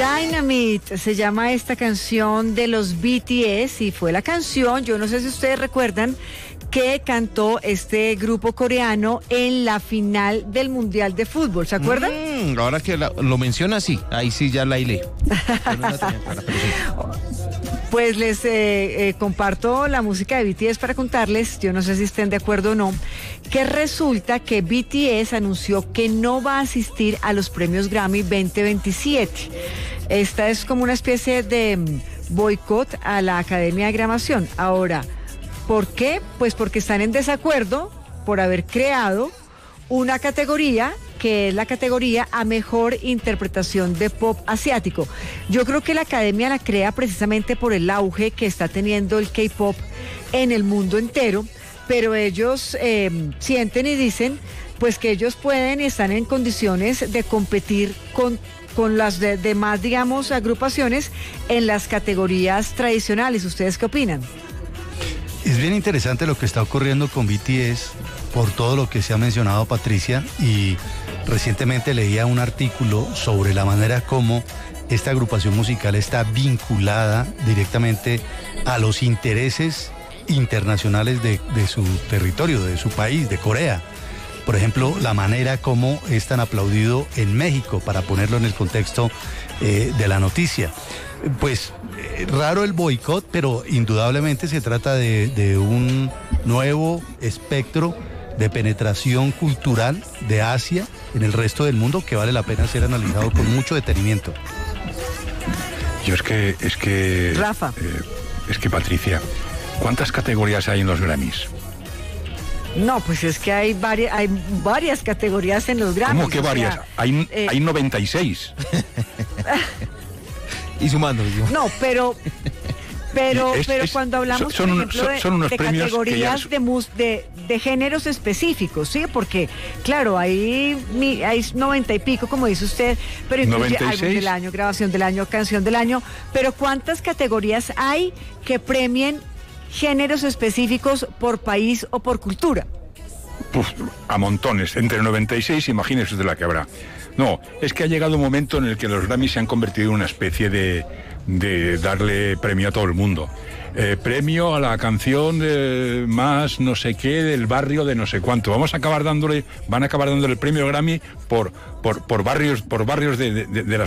Dynamite se llama esta canción de los BTS y fue la canción, yo no sé si ustedes recuerdan, que cantó este grupo coreano en la final del Mundial de Fútbol, ¿se acuerdan? Ahora que lo menciona, sí, ahí sí ya la hilé. Pues les comparto la música de BTS para contarles, yo no sé si estén de acuerdo o no, que resulta que BTS anunció que no va a asistir a los premios Grammy 2027. Esta es como una especie de boicot a la Academia de Grabación. Ahora, ¿por qué? Pues porque están en desacuerdo por haber creado una categoría que es la categoría a mejor interpretación de pop asiático. Yo creo que la academia la crea precisamente por el auge que está teniendo el K-pop en el mundo entero, pero ellos sienten y dicen pues que ellos pueden y están en condiciones de competir con las demás, digamos, agrupaciones en las categorías tradicionales. ¿Ustedes qué opinan? Es bien interesante lo que está ocurriendo con BTS por todo lo que se ha mencionado, Patricia, y recientemente leía un artículo sobre la manera como esta agrupación musical está vinculada directamente a los intereses internacionales de su territorio, de su país, de Corea. Por ejemplo, la manera como es tan aplaudido en México, para ponerlo en el contexto de la noticia. Pues raro el boicot, pero indudablemente se trata de un nuevo espectro de penetración cultural de Asia en el resto del mundo que vale la pena ser analizado con mucho detenimiento. Yo es que Rafa. Es que Patricia, ¿cuántas categorías hay en los Grammys? No, pues es que hay varias categorías en los Grammys. ¿Cómo que varias? Hay 96. Y sumando. No, pero cuando hablamos, por ejemplo, de categorías de géneros específicos, ¿sí? Porque, claro, hay 90 y pico, como dice usted, pero incluye 96. álbum del año, grabación del año, canción del año, pero ¿cuántas categorías hay que premien géneros específicos por país o por cultura? A montones, entre 96, imagínese de la que habrá. No, es que ha llegado un momento en el que los Grammys se han convertido en una especie de darle premio a todo el mundo. Premio a la canción más no sé qué del barrio de no sé cuánto. Van a acabar dándole el premio Grammy por barrios de